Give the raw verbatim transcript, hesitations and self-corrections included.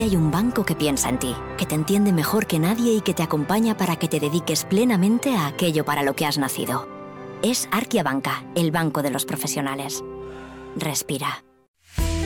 Hay un banco que piensa en ti, que te entiende mejor que nadie y que te acompaña para que te dediques plenamente a aquello para lo que has nacido. Es Arkia Banca, el banco de los profesionales. Respira.